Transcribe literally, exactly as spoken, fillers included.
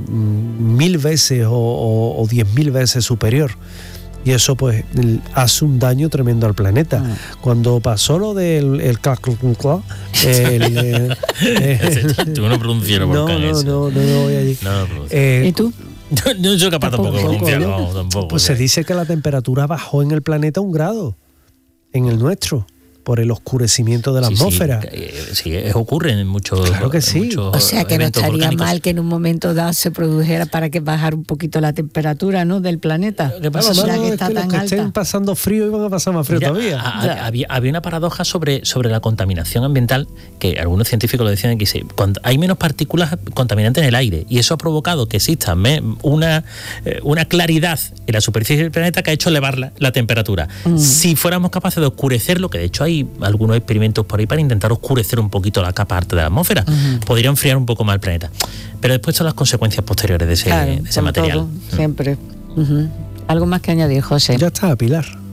mil veces o, o, o diez mil veces superior. Y eso pues hace un daño tremendo al planeta. Ah. Cuando pasó lo del el Caclucucua, el, el, el tú no pronuncias el volcán no, no, ese. no, no, no voy allí. No, eh, ¿Y tú? No, no soy capaz tampoco de pronunciarlo, vamos, tampoco. Pues ¿sí? Se dice que la temperatura bajó en el planeta un grado, en el nuestro, por el oscurecimiento de la sí, atmósfera. Sí, sí, ocurre en muchos. Claro que sí. O sea que no estaría mal que en un momento dado se produjera para que bajara un poquito la temperatura, ¿no?, del planeta. ¿Qué pasa? Ya No, que es está que tan los que alta. estén pasando frío iban a pasar más frío Mira, todavía. A, a, había, había una paradoja sobre, sobre la contaminación ambiental, que algunos científicos lo decían, que sí, cuando hay menos partículas contaminantes en el aire, y eso ha provocado que exista una, una claridad en la superficie del planeta que ha hecho elevar la, la temperatura. Mm. Si fuéramos capaces de oscurecerlo, que de hecho hay algunos experimentos por ahí para intentar oscurecer un poquito la capa alta de la atmósfera, uh-huh. podría enfriar un poco más el planeta. Pero después son las consecuencias posteriores de ese, claro, de ese material. Todo, siempre. Uh-huh. ¿Algo más que añadir, José? Ya está, Pilar.